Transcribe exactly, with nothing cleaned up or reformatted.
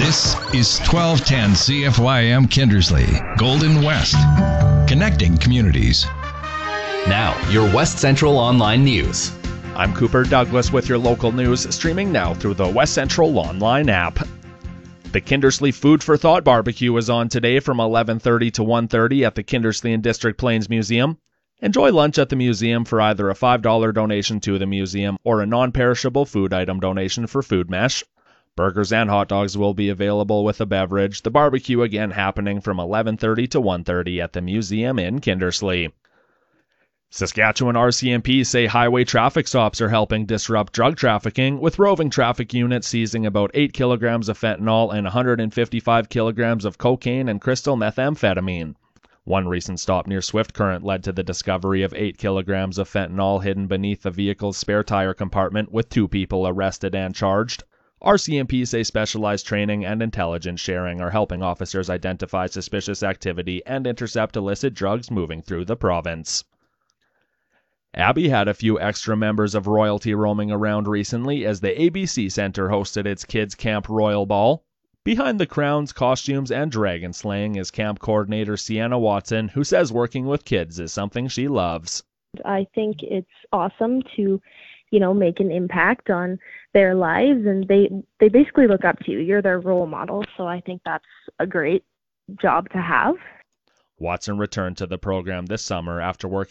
This is twelve ten C F Y M Kindersley, Golden West, connecting communities. Now, your West Central Online News. I'm Cooper Douglas with your local news, streaming now through the West Central Online app. The Kindersley Food for Thought Barbecue is on today from eleven thirty to one thirty at the Kindersley and District Plains Museum. Enjoy lunch at the museum for either a five dollars donation to the museum or a non-perishable food item donation for Food Mesh. Burgers and hot dogs will be available with a beverage. The barbecue again happening from eleven thirty to one thirty at the museum in Kindersley. Saskatchewan R C M P say highway traffic stops are helping disrupt drug trafficking, with roving traffic units seizing about eight kilograms of fentanyl and one hundred fifty-five kilograms of cocaine and crystal methamphetamine. One recent stop near Swift Current led to the discovery of eight kilograms of fentanyl hidden beneath the vehicle's spare tire compartment, with two people arrested and charged. R C M P say specialized training and intelligence sharing are helping officers identify suspicious activity and intercept illicit drugs moving through the province. Abbey had a few extra members of royalty roaming around recently as the A B C Centre hosted its Kids Camp Royal Ball. Behind the crowns, costumes, and dragon slaying is camp coordinator Sienna Watson, who says working with kids is something she loves. I think it's awesome to, you know, make an impact on their lives, and they, they basically look up to you. You're their role model, so I think that's a great job to have. Watson returned to the program this summer after working